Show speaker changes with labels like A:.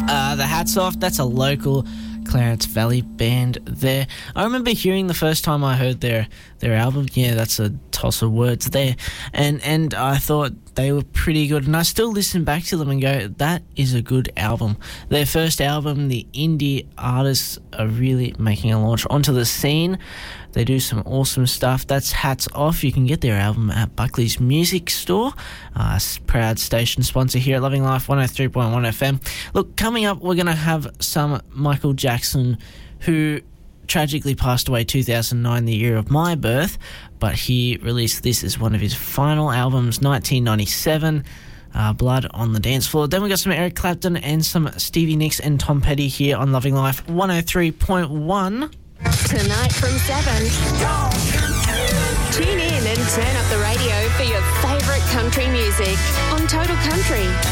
A: The Hats Off, that's a local Clarence Valley band there. I remember hearing the first time I heard their album. Yeah, that's a toss of words there. And I thought they were pretty good. And I still listen back to them and go, that is a good album. Their first album, the indie artists are really making a launch onto the scene. They do some awesome stuff. That's Hats Off. You can get their album at Buckley's Music Store. Proud station sponsor here at Loving Life 103.1 FM. Look, coming up, we're going to have some Michael Jackson, who tragically passed away 2009, the year of my birth, but he released this as one of his final albums, 1997, Blood on the Dance Floor. Then we got some Eric Clapton and some Stevie Nicks and Tom Petty here on Loving Life 103.1.
B: Tonight from 7. Tune in and turn up the radio for your favourite country music on Total Country.